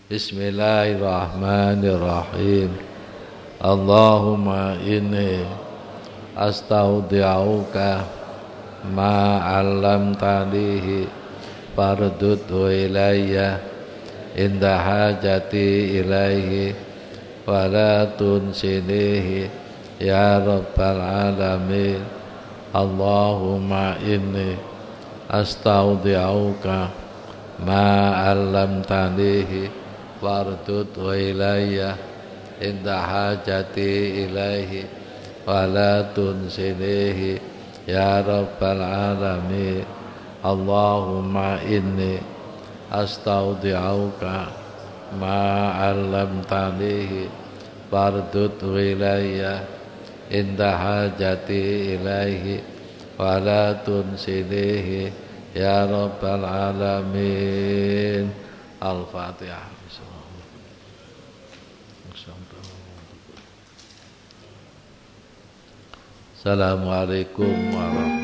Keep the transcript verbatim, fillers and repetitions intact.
Bismillahirrahmanirrahim. Allahumma inni astaudi'uka ma 'allamtanihi fardudhu ilayya inda hajati ilaihi wa la tunsinihi ya rabbal alamin. Allahumma inni astaudi'uka ma 'allamtanihi fardudhu ilayya inda hajati ilaihi wa la tunsinihi ya rabbal alamin. Allahumma inni astaudi'uka ma 'allamtanihi fardudhu ilayya inda hajati ilaihi wa la tunsinihi ya rabbal alamin. Al-Fatihah. Assalamualaikum warahmatullahi wabarakatuh.